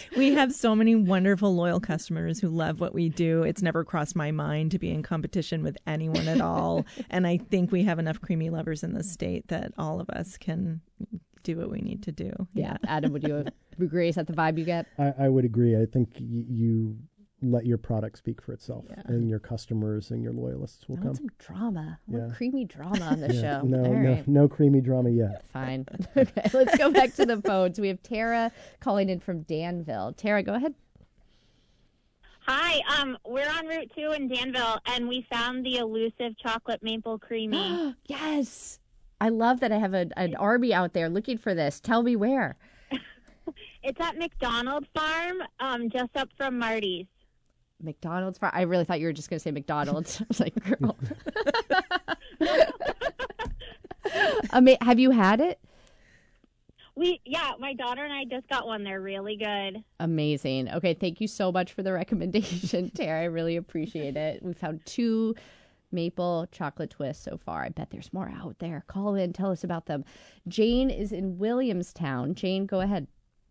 We have so many wonderful, loyal customers who love what we do. It's never crossed my mind to be in competition with anyone at all. And I think we have enough creamy lovers in the state that all of us can do what we need to do. Yeah. Adam, would you agree? Is that the vibe you get? I would agree. I think you let your product speak for itself, and your customers and your loyalists will I come. want some drama. I want creamy drama on the show. No creamy drama yet. Fine. Okay, let's go back to the phones. We have Tara calling in from Danville. Tara, go ahead. Hi, we're on Route 2 in Danville, and we found the elusive chocolate maple creamy. Yes. I love that I have an army out there looking for this. Tell me where. It's at McDonald Farm, just up from Marty's. McDonald's Farm? I really thought you were just going to say McDonald's. I was like, girl. Have you had it? My daughter and I just got one. They're really good. Amazing. Okay, thank you so much for the recommendation, Tara. I really appreciate it. We found 2 maple chocolate twists so far. I bet there's more out there. Call in, tell us about them. Jane is in Williamstown. Jane, go ahead.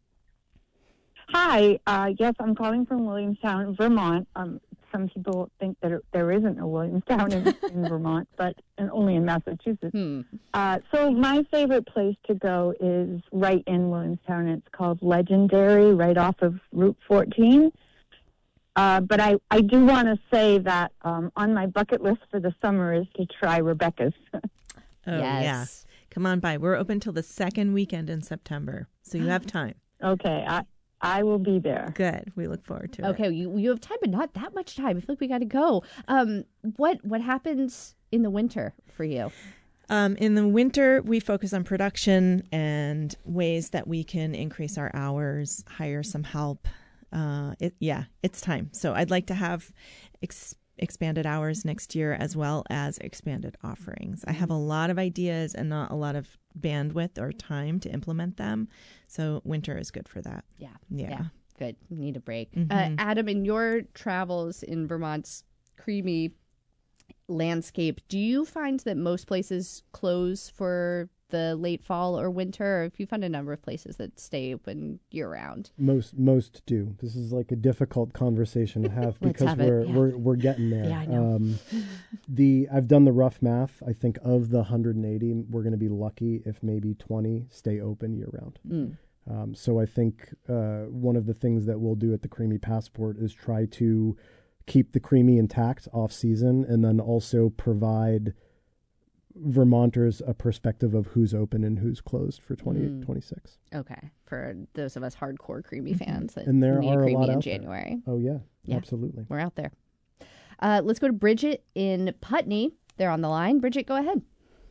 Hi. Yes, I'm calling from Williamstown, Vermont. Some people think that there isn't a Williamstown in Vermont, but only in Massachusetts. So my favorite place to go is right in Williamstown. It's called Legendary, right off of Route 14. But I do want to say that on my bucket list for the summer is to try Rebecca's. Yeah. Come on by. We're open till the second weekend in September, so you have time. Okay. I will be there. Good. We look forward to it. Okay, you have time, but not that much time. I feel like we got to go. What happens in the winter for you? In the winter, we focus on production and ways that we can increase our hours, hire some help. It's time. So I'd like to have expanded hours next year as well as expanded offerings. I have a lot of ideas and not a lot of bandwidth or time to implement them. So winter is good for that. Yeah. Good. Need a break. Mm-hmm. Adam, in your travels in Vermont's creamy landscape, do you find that most places close for the late fall or winter, or if you find a number of places that stay open year round? Most do. This is like a difficult conversation to have because we're getting there. Yeah, I know. I've done the rough math. I think of the 180, we're going to be lucky if maybe 20 stay open year round. So I think one of the things that we'll do at the Creamy Passport is try to keep the creamy intact off season, and then also provide Vermonters a perspective of who's open and who's closed for 2026. Okay, for those of us hardcore creamy fans that and there need are a creamy lot in out January. There. Oh yeah, absolutely. We're out there. Let's go to Bridget in Putney. They're on the line. Bridget, go ahead.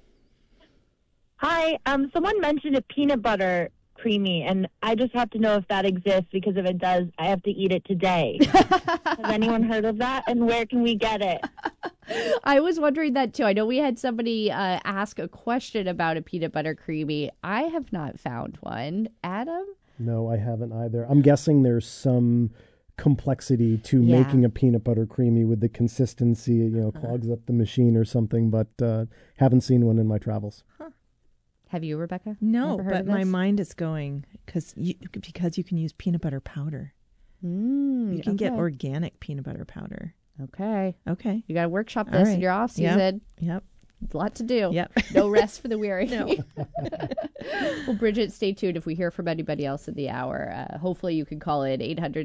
Hi. Someone mentioned a peanut butter creamy, and I just have to know if that exists, because if it does, I have to eat it today. Has anyone heard of that? And where can we get it? I was wondering that too. I know we had somebody ask a question about a peanut butter creamy. I have not found one. Adam? No, I haven't either. I'm guessing there's some complexity to making a peanut butter creamy with the consistency, clogs up the machine or something, but haven't seen one in my travels. Have you, Rebecca? No, but my mind is going because you can use peanut butter powder. You can get organic peanut butter powder. Okay. You got to workshop this in your off season. Yep. A lot to do. Yep. No rest for the weary. No. Well, Bridget, stay tuned. If we hear from anybody else in the hour, hopefully you can call in.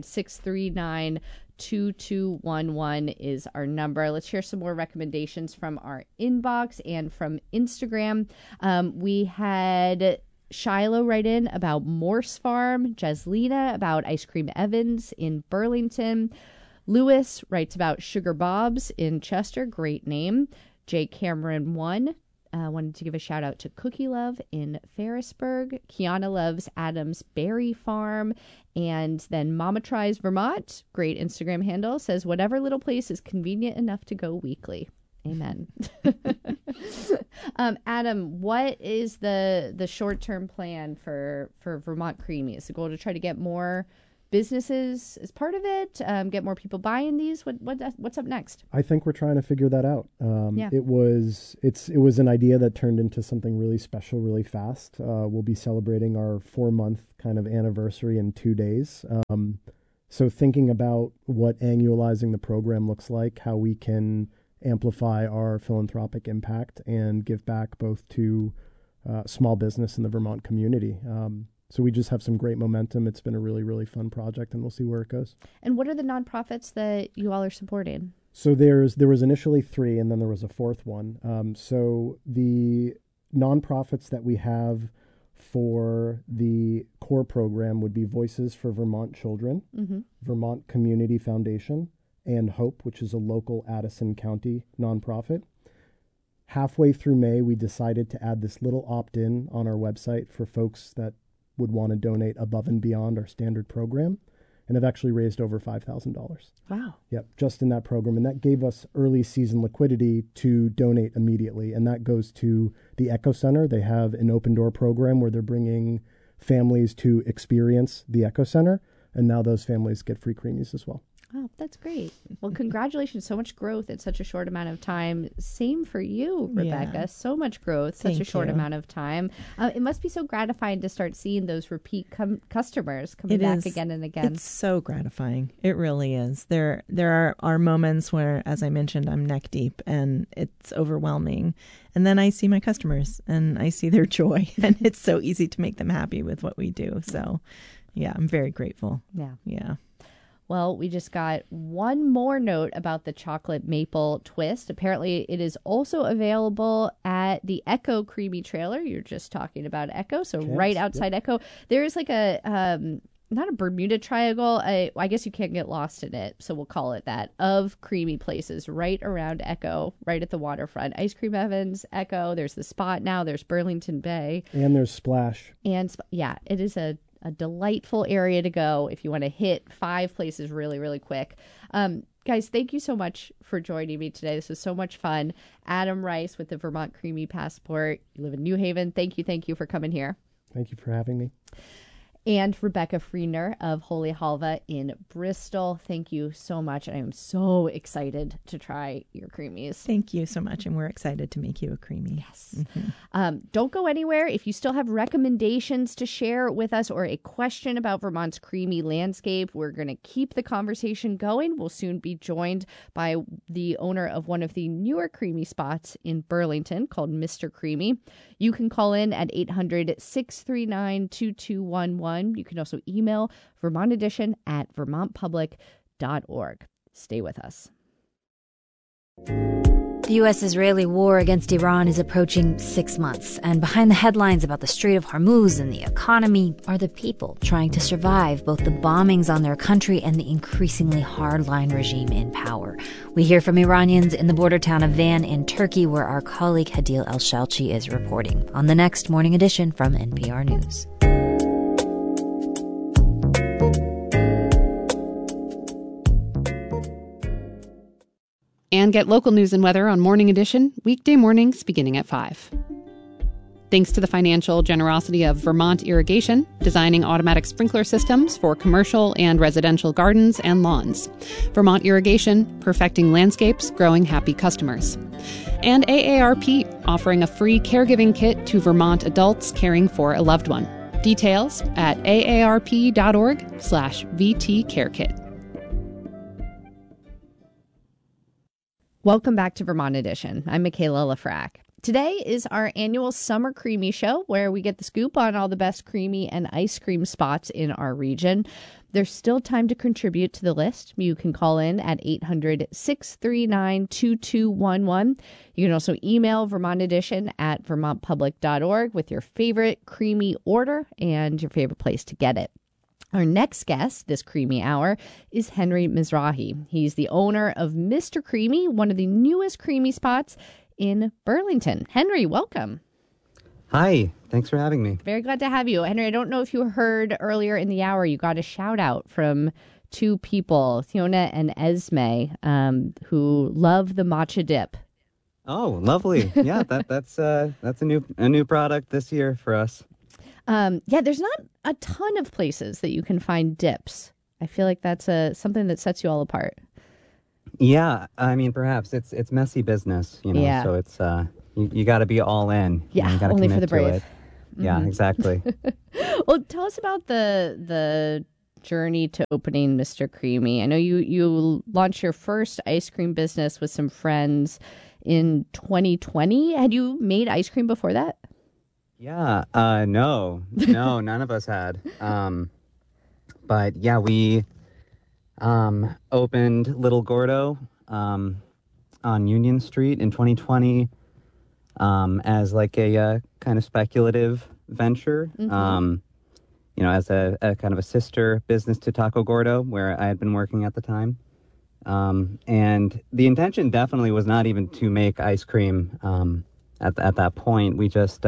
800-639-2211 is our number. Let's share some more recommendations from our inbox and from Instagram. We had Shiloh write in about Morse Farm, Jeslina about Ice Cream Evans in Burlington. Lewis writes about Sugar Bob's in Chester. Great name. Jay Cameron wanted to give a shout out to Cookie Love in Ferrisburg. Kiana loves Adams Berry Farm. And then Mama Tries Vermont, great Instagram handle, says whatever little place is convenient enough to go weekly. Amen. Adam, what is the short-term plan for Vermont Creamy? Is the goal to try to get more businesses as part of it? Get more people buying these? What's up next? I think we're trying to figure that out. Yeah. It was an idea that turned into something really special, really fast. We'll be celebrating our 4-month kind of anniversary in 2 days. So thinking about what annualizing the program looks like, how we can amplify our philanthropic impact and give back both to small business and the Vermont community. So we just have some great momentum. It's been a really, really fun project, and we'll see where it goes. And what are the nonprofits that you all are supporting? So there was initially 3, and then there was a 4th one. So the nonprofits that we have for the core program would be Voices for Vermont Children, Vermont Community Foundation, and Hope, which is a local Addison County nonprofit. Halfway through May, we decided to add this little opt-in on our website for folks that would want to donate above and beyond our standard program, and have actually raised over $5,000. Wow. Yep, just in that program. And that gave us early season liquidity to donate immediately. And that goes to the Echo Center. They have an open door program where they're bringing families to experience the Echo Center. And now those families get free creamies as well. Oh, that's great. Well, congratulations. So much growth in such a short amount of time. Same for you, Rebecca. Yeah. So much growth, such Thank a short you. amount of time. It must be so gratifying to start seeing those repeat customers coming back again and again. It's so gratifying. It really is. There are moments where, as I mentioned, I'm neck deep and it's overwhelming. And then I see my customers and I see their joy. And it's so easy to make them happy with what we do. So, yeah, I'm very grateful. Yeah. Well, we just got one more note about the chocolate maple twist. Apparently, it is also available at the Echo Creamy trailer. You're just talking about Echo. So right outside Echo, there is like a, not a Bermuda Triangle. I guess you can't get lost in it. So we'll call it that, of creamy places right around Echo, right at the waterfront. Ice Cream Evans, Echo. There's the Spot now. There's Burlington Bay. And there's Splash. And yeah, it is a delightful area to go if you want to hit 5 places really, really quick. Guys, thank you so much for joining me today. This was so much fun. Adam Rice with the Vermont Creamy Passport. You live in New Haven. Thank you for coming here. Thank you for having me. And Rebecca Friedner of Holy Halva in Bristol. Thank you so much. I am so excited to try your creamies. Thank you so much. And we're excited to make you a creamy. Yes. Don't go anywhere. If you still have recommendations to share with us or a question about Vermont's creamy landscape, we're going to keep the conversation going. We'll soon be joined by the owner of one of the newer creamy spots in Burlington called Mr. Creamy. You can call in at 800-639-2211. You can also email Vermont Edition at vermontpublic.org. Stay with us. The U.S.-Israeli war against Iran is approaching 6 months, and behind the headlines about the Strait of Hormuz and the economy are the people trying to survive both the bombings on their country and the increasingly hardline regime in power. We hear from Iranians in the border town of Van in Turkey, where our colleague Hadil El-Shalchi is reporting on the next Morning Edition from NPR News. And get local news and weather on Morning Edition, weekday mornings beginning at 5. Thanks to the financial generosity of Vermont Irrigation, designing automatic sprinkler systems for commercial and residential gardens and lawns. Vermont Irrigation, perfecting landscapes, growing happy customers. And AARP, offering a free caregiving kit to Vermont adults caring for a loved one. Details at aarp.org/VTCareKit. Welcome back to Vermont Edition. I'm Michaela Lafrac. Today is our annual Summer Creamy Show, where we get the scoop on all the best creamy and ice cream spots in our region. There's still time to contribute to the list. You can call in at 800-639-2211. You can also email Vermont Edition at vermontpublic.org with your favorite creamy order and your favorite place to get it. Our next guest this creamy hour is Henry Mizrahi. He's the owner of Mr. Creamy, one of the newest creamy spots in Burlington. Henry, welcome. Hi, thanks for having me. Very glad to have you. Henry, I don't know if you heard earlier in the hour, you got a shout out from 2 people, Fiona and Esme, who love the matcha dip. Oh, lovely. Yeah, that's a new product this year for us. There's not a ton of places that you can find dips I feel like that's something that sets you all apart. Yeah, I mean, perhaps it's messy business, Yeah. So it's you got to be all in. Yeah, you gotta only for commit the to brave. it. Yeah, exactly. Well, tell us about the journey to opening Mr. Creamy. I know you launched your first ice cream business with some friends in 2020. Had you made ice cream before that? Yeah, no, none of us had. But yeah, we opened Little Gordo on Union Street in 2020 as like a kind of speculative venture. As a kind of a sister business to Taco Gordo, where I had been working at the time. And the intention definitely was not even to make ice cream at that point. We just,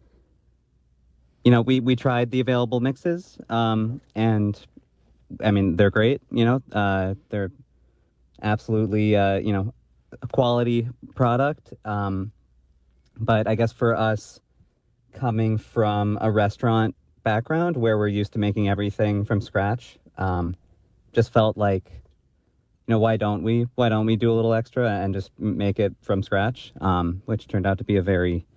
we tried the available mixes, and I mean, they're great, they're absolutely, a quality product. But I guess for us, coming from a restaurant background where we're used to making everything from scratch, just felt like, why don't we do a little extra and just make it from scratch, which turned out to be a very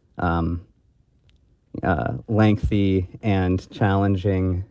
lengthy and challenging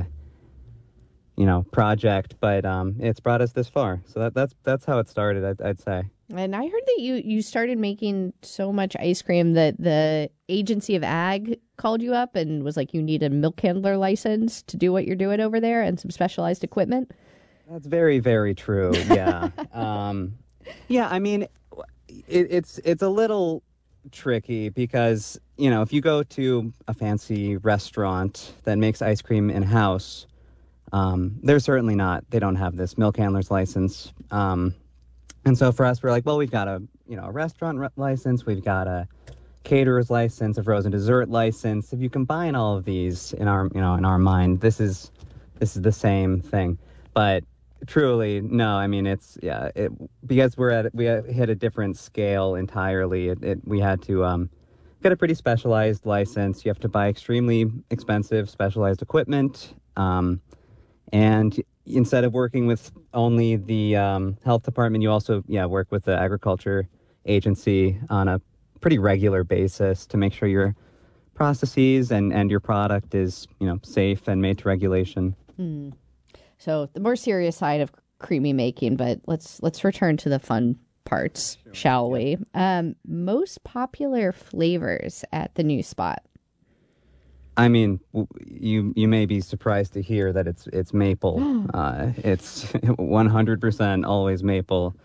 project, but it's brought us this far. So that's how it started, I'd say. And I heard that you started making so much ice cream that the Agency of Ag called you up and was like, you need a milk handler license to do what you're doing over there and some specialized equipment. That's very, very true. Yeah. Yeah, I mean, it's a little tricky because, if you go to a fancy restaurant that makes ice cream in-house, they don't have this milk handler's license. And so for us, we're like, well, we've got a restaurant license, we've got a caterer's license, a frozen dessert license. If you combine all of these in our mind, this is the same thing. But truly, no, I mean, because we hit a different scale entirely. We had to get a pretty specialized license. You have to buy extremely expensive specialized equipment, and instead of working with only the health department, you also work with the agriculture agency on a pretty regular basis to make sure your processes and your product is safe and made to regulation. So the more serious side of creamy making, but let's return to the fun parts, shall we? Most popular flavors at the new spot. I mean, you may be surprised to hear that it's maple. It's 100% always maple.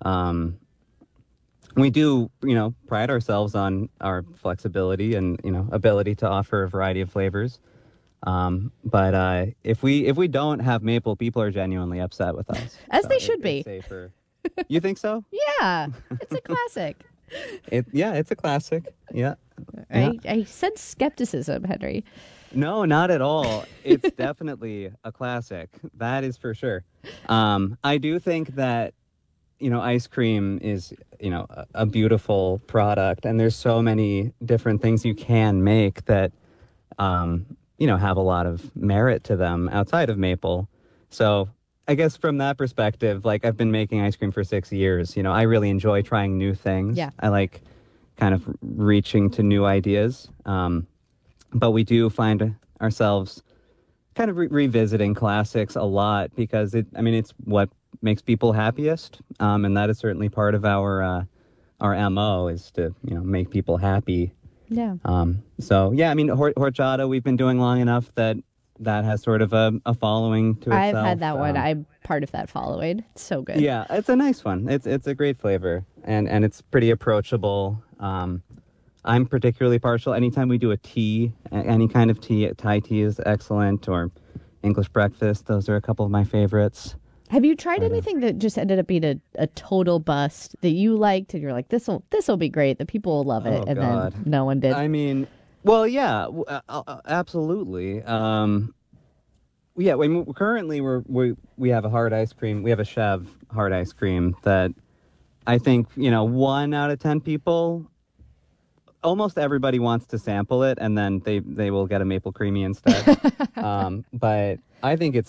We do, pride ourselves on our flexibility and ability to offer a variety of flavors. But if we don't have maple, people are genuinely upset with us. As they should be. Safer. You think so? Yeah, it's a classic. It's a classic. Yeah. I sense skepticism, Henry. No, not at all. It's definitely a classic. That is for sure. I do think that, ice cream is, a beautiful product, and there's so many different things you can make that, have a lot of merit to them outside of maple. So I guess from that perspective, like, I've been making ice cream for 6 years. I really enjoy trying new things. Yeah. I like kind of reaching to new ideas. But we do find ourselves kind of revisiting classics a lot because it's what makes people happiest. And that is certainly part of our MO is to, make people happy. Yeah. So yeah, I mean, horchata we've been doing long enough that has sort of a following to itself. I've had that one. I'm part of that following. It's so good. Yeah, it's a nice one. It's a great flavor, and it's pretty approachable. I'm particularly partial. Anytime we do a tea, any kind of tea, Thai tea is excellent, or English breakfast. Those are a couple of my favorites. Have you tried anything that just ended up being a total bust that you liked and you're like, this'll be great, the people will love it, then no one did? I mean, well, yeah, absolutely. Yeah, currently we have a hard ice cream. We have a Chev hard ice cream that I think 1 out of 10 people, almost everybody wants to sample it, and then they will get a maple creamy instead. But I think it's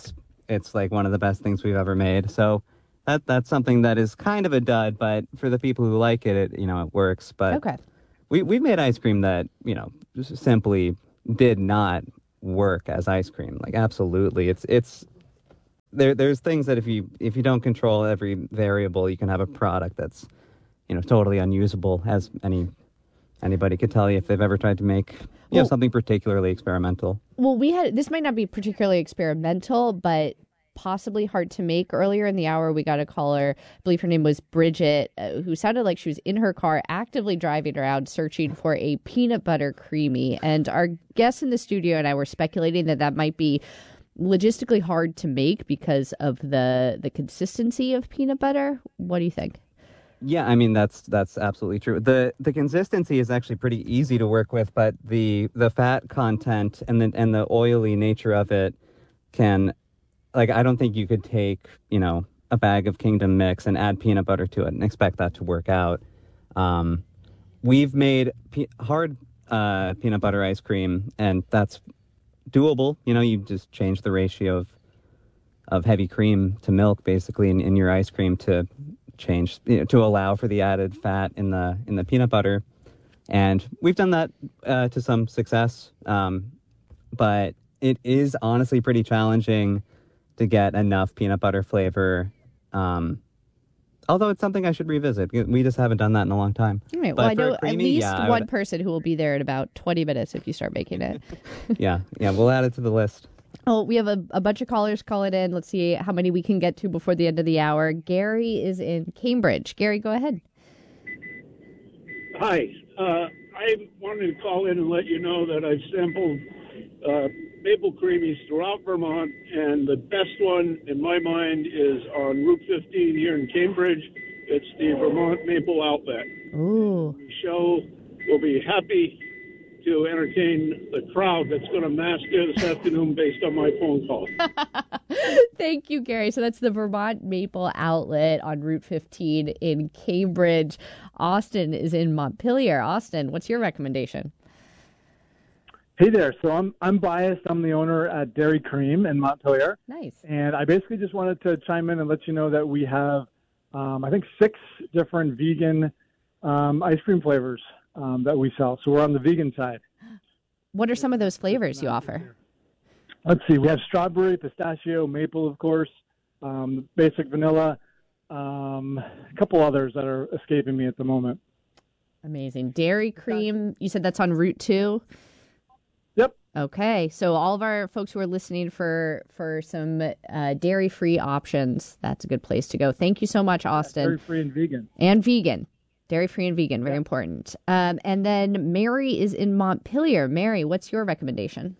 it's like one of the best things we've ever made. So that's something that is kind of a dud, but for the people who like it, it works. But Okay. we've made ice cream that, just simply did not work as ice cream. Like, absolutely. It's there's things that if you don't control every variable, you can have a product that's, totally unusable, as anybody could tell you if they've ever tried to make something particularly experimental. Well, this might not be particularly experimental, but possibly hard to make. Earlier in the hour, we got a caller, I believe her name was Bridget, who sounded like she was in her car actively driving around searching for a peanut butter creamy. And our guest in the studio and I were speculating that might be logistically hard to make because of the consistency of peanut butter. What do you think? Yeah, I mean, that's absolutely true. The consistency is actually pretty easy to work with, but the fat content and the oily nature of it can, like, I don't think you could take, a bag of Kingdom Mix and add peanut butter to it and expect that to work out. We've made hard peanut butter ice cream, and that's doable. You just change the ratio of heavy cream to milk, basically, in your ice cream to change, to allow for the added fat in the peanut butter. And we've done that to some success, but it is honestly pretty challenging to get enough peanut butter flavor. Although it's something I should revisit. We just haven't done that in a long time. All right. But well, I know creamy, at least one person who will be there in about 20 minutes if you start making it. Yeah, we'll add it to the list. Oh, we have a bunch of callers calling in. Let's see how many we can get to before the end of the hour. Gary is in Cambridge. Gary, go ahead. Hi. I wanted to call in and let you know that I've sampled maple creamies throughout Vermont, and the best one in my mind is on Route 15 here in Cambridge. It's the Vermont Maple Outlet. Ooh. The show will be happy to entertain the crowd that's going to mass there this afternoon based on my phone call. Thank you, Gary. So that's the Vermont Maple Outlet on Route 15 in Cambridge. Austin is in Montpelier. Austin, what's your recommendation? Hey there. So I'm biased. I'm the owner at Dairy Cream in Montpelier. Nice. And I basically just wanted to chime in and let you know that we have, I think, 6 different vegan ice cream flavors that we sell. So we're on the vegan side. What are some of those flavors you offer? Let's see. We have strawberry, pistachio, maple, of course, basic vanilla, a couple others that are escaping me at the moment. Amazing. Dairy Cream, you said that's on Route 2? Yep. Okay. So all of our folks who are listening for some dairy-free options, that's a good place to go. Thank you so much, Austin. Dairy-free and vegan. And vegan. Dairy-free and vegan, very important. And then Mary is in Montpelier. Mary, what's your recommendation?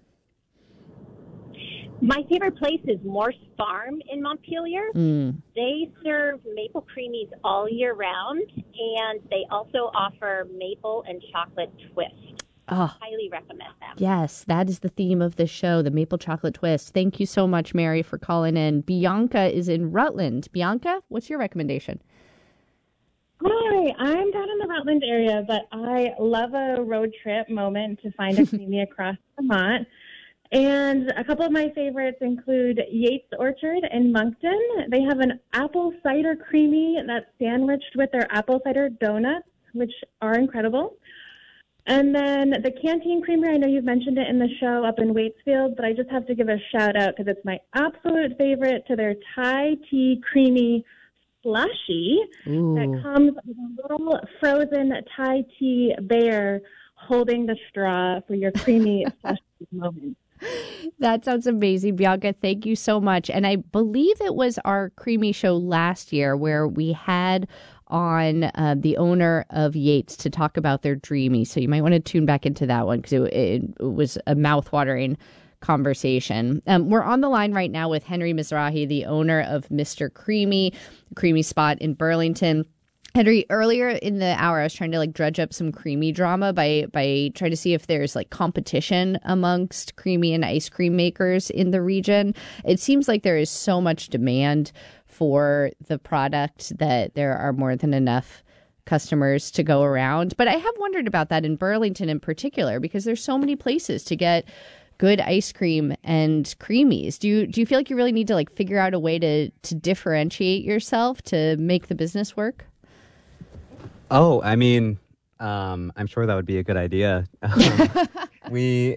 My favorite place is Morse Farm in Montpelier. They serve maple creamies all year round, and they also offer maple and chocolate twist. Oh, highly recommend them. Yes, that is the theme of this show, the maple chocolate twist. Thank you so much, Mary, for calling in. Bianca is in Rutland. Bianca, what's your recommendation? Hi, I'm down in the Rutland area, but I love a road trip moment to find a creamy across Vermont. And a couple of my favorites include Yates Orchard in Moncton. They have an apple cider creamy that's sandwiched with their apple cider donuts, which are incredible. And then the Canteen Creamery, I know you've mentioned it in the show up in Waitsfield, but I just have to give a shout out because it's my absolute favorite to their Thai tea creamy slushy that comes with a little frozen Thai tea bear holding the straw for your creamy slushy moment. That sounds amazing, Bianca. Thank you so much. And I believe it was our creamy show last year where we had on the owner of Yates to talk about their Dreamy. So you might want to tune back into that one because it was a mouthwatering conversation. We're on the line right now with Henry Mizrahi, the owner of Mr. Creamy, Creamy Spot in Burlington. Henry, earlier in the hour, I was trying to dredge up some creamy drama by trying to see if there's competition amongst creamy and ice cream makers in the region. It seems like there is so much demand for the product that there are more than enough customers to go around. But I have wondered about that in Burlington in particular, because there's so many places to get good ice cream and creamies. Do you feel like you really need to like figure out a way to differentiate yourself to make the business work? Oh, I mean, I'm sure that would be a good idea. We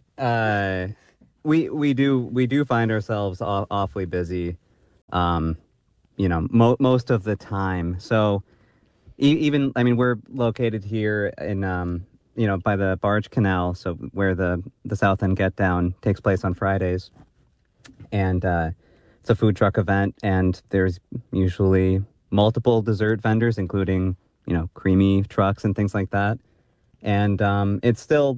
do find ourselves awfully busy, most of the time. So even, I mean, we're located here in, by the Barge Canal, so where the South End Get Down takes place on Fridays. And it's a food truck event, and there's usually multiple dessert vendors, including, creamy trucks and things like that. And it's still,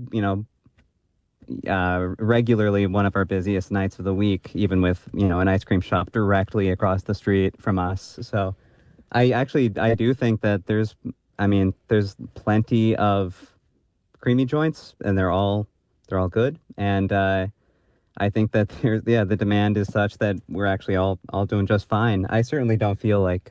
regularly one of our busiest nights of the week, even with, an ice cream shop directly across the street from us. So I do think that there's plenty of creamy joints, and they're all good. And I think that the demand is such that we're actually all doing just fine. I certainly don't feel like,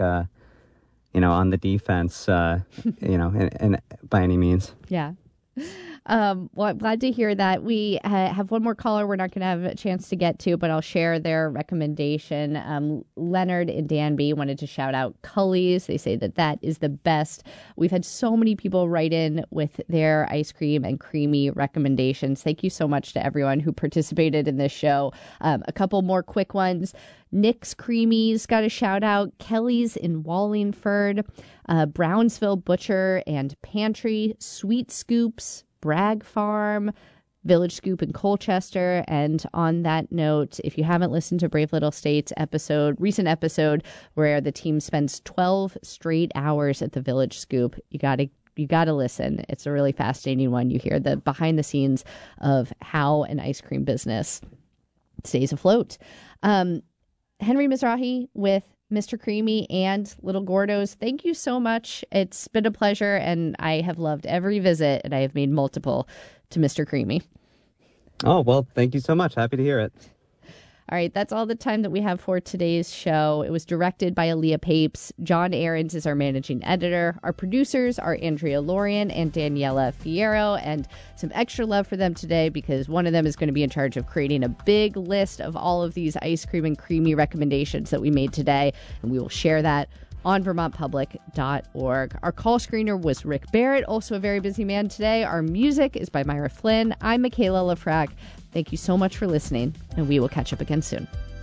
on the defense, and by any means. Yeah. Well, I'm glad to hear that. We have one more caller we're not going to have a chance to get to, but I'll share their recommendation. Leonard in Danby wanted to shout out Cully's. They say that is the best. We've had so many people write in with their ice cream and creamy recommendations. Thank you so much to everyone who participated in this show. A couple more quick ones. Nick's Creamies got a shout out. Kelly's in Wallingford, Brownsville Butcher and Pantry, Sweet Scoops, Bragg Farm, Village Scoop in Colchester. And on that note, if you haven't listened to Brave Little States recent episode where the team spends 12 straight hours at the Village Scoop, you gotta listen. It's a really fascinating one. You hear the behind the scenes of how an ice cream business stays afloat. Henry Mizrahi with Mr. Creamy and Little Gordo's, thank you so much. It's been a pleasure, and I have loved every visit, and I have made multiple to Mr. Creamy. Oh, well, thank you so much. Happy to hear it. All right, that's all the time that we have for today's show. It was directed by Aaliyah Papes. John Ahrens is our managing editor. Our producers are Andrea Lorian and Daniela Fierro, and some extra love for them today because one of them is going to be in charge of creating a big list of all of these ice cream and creamy recommendations that we made today, and we will share that on vermontpublic.org. Our call screener was Rick Barrett, also a very busy man today. Our music is by Myra Flynn. I'm Michaela Lafrac. Thank you so much for listening, and we will catch up again soon.